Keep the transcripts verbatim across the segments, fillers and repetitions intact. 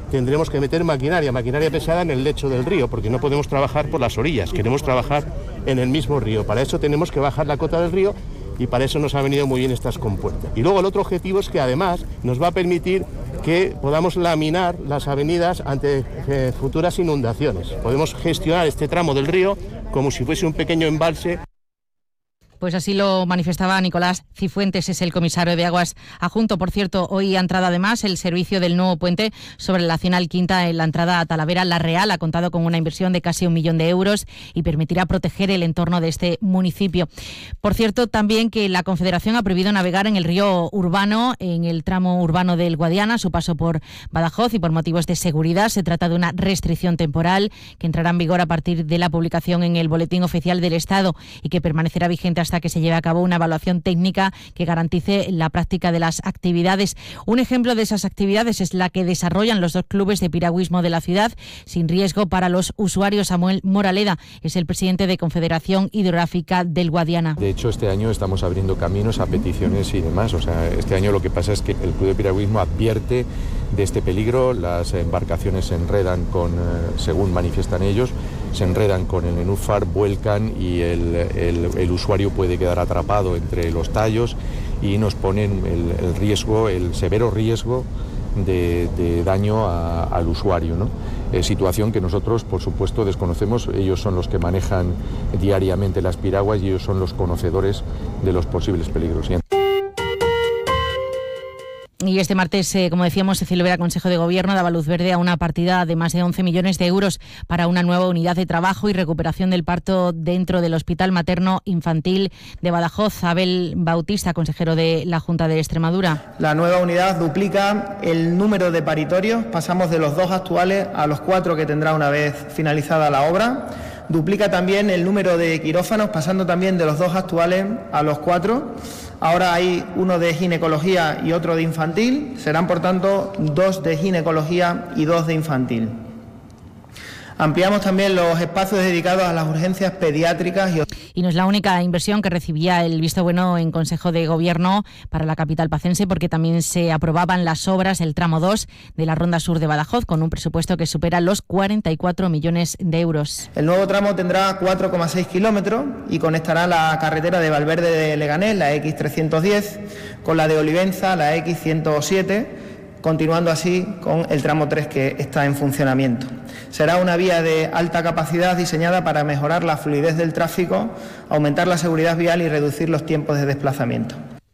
tendremos que meter maquinaria, maquinaria pesada en el lecho del río, porque no podemos trabajar por las orillas, queremos trabajar en el mismo río. Para eso tenemos que bajar la cota del río y para eso nos han venido muy bien estas compuertas. Y luego el otro objetivo es que además nos va a permitir que podamos laminar las avenidas ante eh, futuras inundaciones. Podemos gestionar este tramo del río como si fuese un pequeño embalse. Pues así lo manifestaba Nicolás Cifuentes, es el comisario de Aguas adjunto. Por cierto, hoy ha entrado además el servicio del nuevo puente sobre la Nacional Quinta en la entrada a Talavera. La Real ha contado con una inversión de casi un millón de euros y permitirá proteger el entorno de este municipio. Por cierto, también que la Confederación ha prohibido navegar en el río Urbano, en el tramo urbano del Guadiana, a su paso por Badajoz y por motivos de seguridad. Se trata de una restricción temporal que entrará en vigor a partir de la publicación en el Boletín Oficial del Estado y que permanecerá vigente hasta hasta que se lleve a cabo una evaluación técnica que garantice la práctica de las actividades. Un ejemplo de esas actividades es la que desarrollan los dos clubes de piragüismo de la ciudad, sin riesgo para los usuarios. Samuel Moraleda es el presidente de Confederación Hidrográfica del Guadiana. De hecho, este año estamos abriendo caminos a peticiones y demás. O sea, este año lo que pasa es que el club de piragüismo advierte de este peligro. Las embarcaciones se enredan con, según manifiestan ellos, se enredan con el nenúfar, vuelcan y el, el, el usuario puede quedar atrapado entre los tallos y nos ponen el, el riesgo, el severo riesgo de, de daño a, al usuario, ¿no? Eh, situación que nosotros, por supuesto, desconocemos. Ellos son los que manejan diariamente las piraguas y ellos son los conocedores de los posibles peligros. Y este martes, eh, como decíamos, se celebra el Consejo de Gobierno, daba luz verde a una partida de más de once millones de euros para una nueva unidad de trabajo y recuperación del parto dentro del Hospital Materno Infantil de Badajoz. Abel Bautista, consejero de la Junta de Extremadura. La nueva unidad duplica el número de paritorios, pasamos de los dos actuales a los cuatro que tendrá una vez finalizada la obra. Duplica también el número de quirófanos, pasando también de los dos actuales a los cuatro. Ahora hay uno de ginecología y otro de infantil. Serán, por tanto, dos de ginecología y dos de infantil. Ampliamos también los espacios dedicados a las urgencias pediátricas. Y, y no es la única inversión que recibía el visto bueno en Consejo de Gobierno para la capital pacense, porque también se aprobaban las obras, el tramo dos de la Ronda Sur de Badajoz, con un presupuesto que supera los cuarenta y cuatro millones de euros. El nuevo tramo tendrá cuatro coma seis kilómetros y conectará la carretera de Valverde de Leganés, la equis trescientos diez, con la de Olivenza, la equis ciento siete, continuando así con el tramo tres que está en funcionamiento. Será una vía de alta capacidad diseñada para mejorar la fluidez del tráfico, aumentar la seguridad vial y reducir los tiempos de desplazamiento.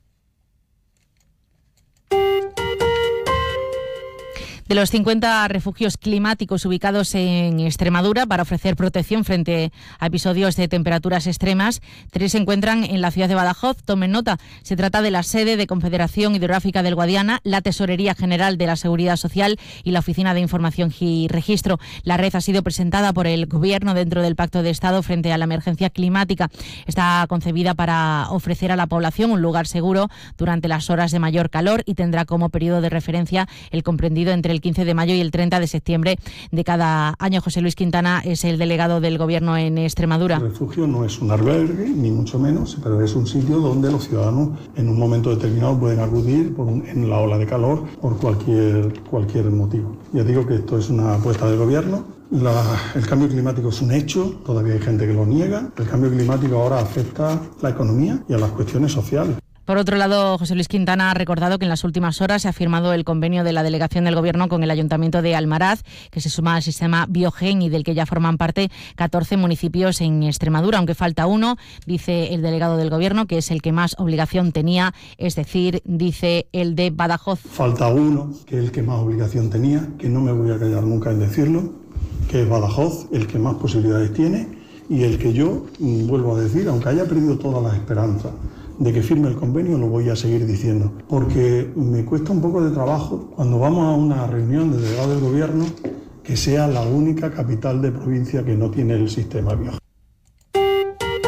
De los cincuenta refugios climáticos ubicados en Extremadura para ofrecer protección frente a episodios de temperaturas extremas, tres se encuentran en la ciudad de Badajoz. Tomen nota, se trata de la sede de Confederación Hidrográfica del Guadiana, la Tesorería General de la Seguridad Social y la Oficina de Información y Registro. La red ha sido presentada por el Gobierno dentro del Pacto de Estado frente a la emergencia climática. Está concebida para ofrecer a la población un lugar seguro durante las horas de mayor calor y tendrá como periodo de referencia el comprendido entre el quince de mayo y el treinta de septiembre de cada año. José Luis Quintana es el delegado del Gobierno en Extremadura. El refugio no es un albergue, ni mucho menos, pero es un sitio donde los ciudadanos en un momento determinado pueden acudir por un, en la ola de calor por cualquier, cualquier motivo. Ya digo que esto es una apuesta del Gobierno. La, el cambio climático es un hecho, todavía hay gente que lo niega. El cambio climático ahora afecta a la economía y a las cuestiones sociales. Por otro lado, José Luis Quintana ha recordado que en las últimas horas se ha firmado el convenio de la Delegación del Gobierno con el Ayuntamiento de Almaraz, que se suma al sistema Biogen y del que ya forman parte catorce municipios en Extremadura, aunque falta uno, dice el delegado del Gobierno, que es el que más obligación tenía, es decir, dice el de Badajoz. Falta uno, que es el que más obligación tenía, que no me voy a callar nunca en decirlo, que es Badajoz, el que más posibilidades tiene y el que yo, vuelvo a decir, aunque haya perdido todas las esperanzas de que firme el convenio, lo voy a seguir diciendo, porque me cuesta un poco de trabajo cuando vamos a una reunión de delegados del Gobierno que sea la única capital de provincia que no tiene el sistema Biogen.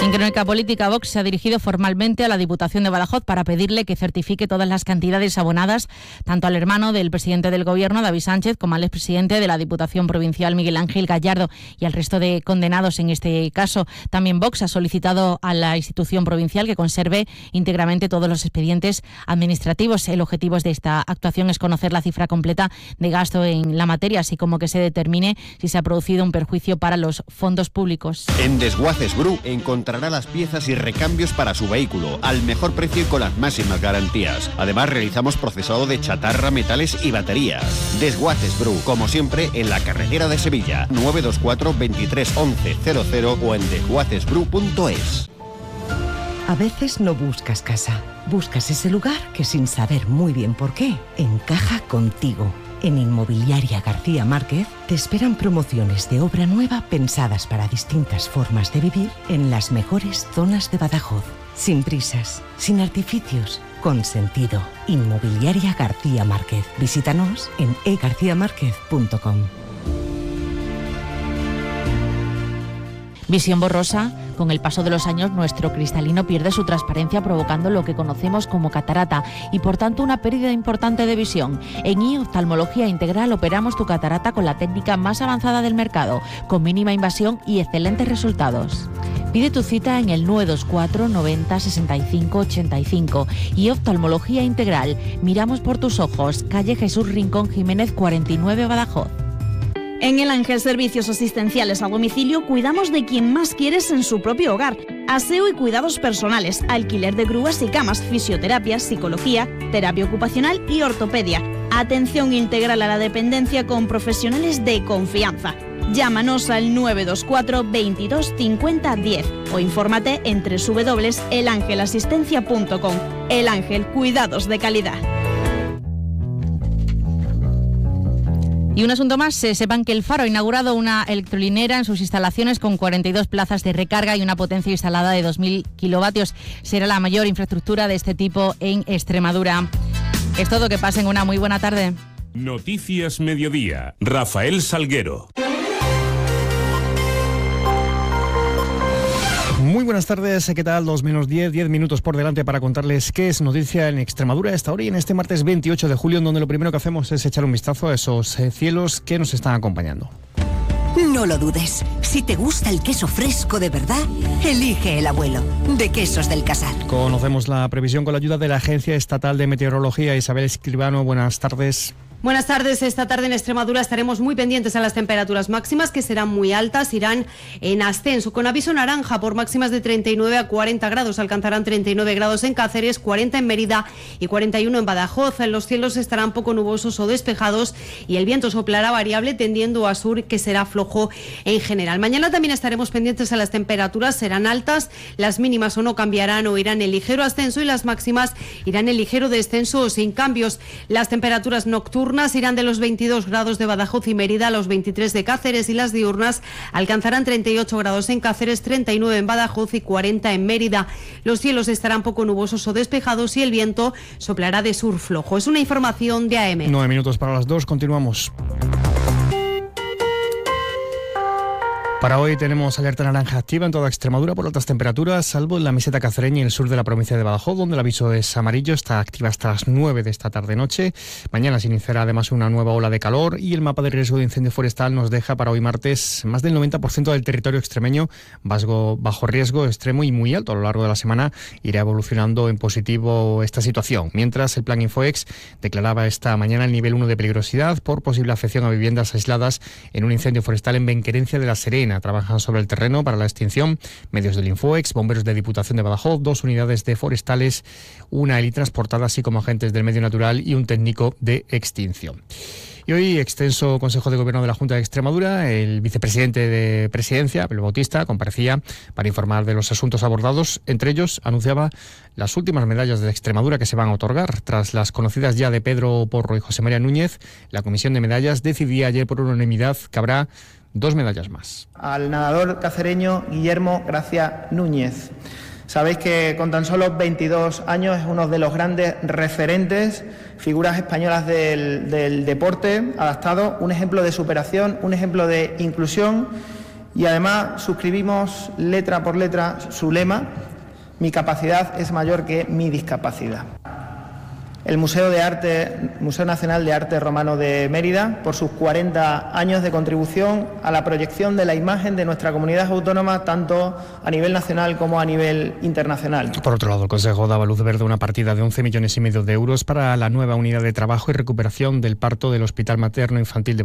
En crónica política, Vox se ha dirigido formalmente a la Diputación de Badajoz para pedirle que certifique todas las cantidades abonadas tanto al hermano del presidente del Gobierno, David Sánchez, como al expresidente de la Diputación Provincial, Miguel Ángel Gallardo, y al resto de condenados en este caso. También Vox ha solicitado a la institución provincial que conserve íntegramente todos los expedientes administrativos. El objetivo de esta actuación es conocer la cifra completa de gasto en la materia, así como que se determine si se ha producido un perjuicio para los fondos públicos. En Desguaces Bru encontrará las piezas y recambios para su vehículo al mejor precio y con las máximas garantías. Además, realizamos procesado de chatarra, metales y baterías. Desguaces Bru, como siempre, en la carretera de Sevilla, nueve dos cuatro, veintitrés, once, cero cero o en desguaces bru punto es. A veces no buscas casa, buscas ese lugar que sin saber muy bien por qué, encaja contigo. En Inmobiliaria García Márquez te esperan promociones de obra nueva pensadas para distintas formas de vivir en las mejores zonas de Badajoz. Sin prisas, sin artificios, con sentido. Inmobiliaria García Márquez. Visítanos en e garcía márquez punto com. Visión borrosa. Con el paso de los años, nuestro cristalino pierde su transparencia, provocando lo que conocemos como catarata y, por tanto, una pérdida importante de visión. En I Oftalmología Integral operamos tu catarata con la técnica más avanzada del mercado, con mínima invasión y excelentes resultados. Pide tu cita en el nueve dos cuatro, noventa, sesenta y cinco, ochenta y cinco. Y Oftalmología Integral. Miramos por tus ojos. Calle Jesús Rincón Jiménez, cuarenta y nueve, Badajoz. En El Ángel Servicios Asistenciales a Domicilio cuidamos de quien más quieres en su propio hogar. Aseo y cuidados personales, alquiler de grúas y camas, fisioterapia, psicología, terapia ocupacional y ortopedia. Atención integral a la dependencia con profesionales de confianza. Llámanos al nueve dos cuatro, veintidós, cincuenta, diez o infórmate en doble u doble u doble u punto el ángel asistencia punto com. El Ángel, cuidados de calidad. Y un asunto más, se sepan que el Faro ha inaugurado una electrolinera en sus instalaciones con cuarenta y dos plazas de recarga y una potencia instalada de dos mil kilovatios. Será la mayor infraestructura de este tipo en Extremadura. Es todo, que pasen una muy buena tarde. Noticias Mediodía, Rafael Salguero. Muy buenas tardes, ¿qué tal? Dos menos diez, diez minutos por delante para contarles qué es noticia en Extremadura a esta hora y en este martes veintiocho de julio, en donde lo primero que hacemos es echar un vistazo a esos eh, cielos que nos están acompañando. No lo dudes, si te gusta el queso fresco de verdad, elige el Abuelo, de Quesos del Casar. Conocemos la previsión con la ayuda de la Agencia Estatal de Meteorología. Isabel Escribano, buenas tardes. Buenas tardes. Esta tarde en Extremadura estaremos muy pendientes a las temperaturas máximas, que serán muy altas, irán en ascenso, con aviso naranja por máximas de treinta y nueve a cuarenta grados. Alcanzarán treinta y nueve grados en Cáceres, cuarenta en Mérida y cuarenta y uno en Badajoz. Los cielos estarán poco nubosos o despejados y el viento soplará variable tendiendo a sur, que será flojo en general. Mañana también estaremos pendientes a las temperaturas, serán altas, las mínimas o no cambiarán o irán en ligero ascenso y las máximas irán en ligero descenso o sin cambios. Las temperaturas nocturnas irán de los veintidós grados de Badajoz y Mérida a los veintitrés de Cáceres, y las diurnas alcanzarán treinta y ocho grados en Cáceres, treinta y nueve en Badajoz y cuarenta en Mérida. Los cielos estarán poco nubosos o despejados y el viento soplará de sur flojo. Es una información de A M. Nueve minutos para las dos, continuamos. Para hoy tenemos alerta naranja activa en toda Extremadura por altas temperaturas, salvo en la meseta cacereña y el sur de la provincia de Badajoz, donde el aviso es amarillo. Está activa hasta las nueve de esta tarde-noche. Mañana se iniciará además una nueva ola de calor y el mapa de riesgo de incendio forestal nos deja para hoy martes más del noventa por ciento del territorio extremeño bajo, bajo riesgo extremo y muy alto. A lo largo de la semana irá evolucionando en positivo esta situación, mientras el Plan Infoex declaraba esta mañana el nivel uno de peligrosidad por posible afección a viviendas aisladas en un incendio forestal en Benquerencia de la Serena. Trabajan sobre el terreno para la extinción medios del Infoex, bomberos de Diputación de Badajoz, dos unidades de forestales, una helitransportada, así como agentes del medio natural y un técnico de extinción. Y hoy, extenso Consejo de Gobierno de la Junta de Extremadura, el vicepresidente de Presidencia, Abel Bautista, comparecía para informar de los asuntos abordados. Entre ellos, anunciaba las últimas medallas de Extremadura que se van a otorgar. Tras las conocidas ya de Pedro Porro y José María Núñez, la Comisión de Medallas decidía ayer por unanimidad que habrá dos medallas más. Al nadador cacereño Guillermo Gracia Núñez. Sabéis que con tan solo veintidós años es uno de los grandes referentes, figuras españolas del, del deporte adaptado, un ejemplo de superación, un ejemplo de inclusión Y además suscribimos letra por letra su lema: mi capacidad es mayor que mi discapacidad. El Museo de Arte, Museo Nacional de Arte Romano de Mérida, por sus cuarenta años de contribución a la proyección de la imagen de nuestra comunidad autónoma, tanto a nivel nacional como a nivel internacional. Por otro lado, el Consejo daba luz verde a una partida de once millones y medio de euros para la nueva unidad de trabajo y recuperación del parto del Hospital Materno Infantil de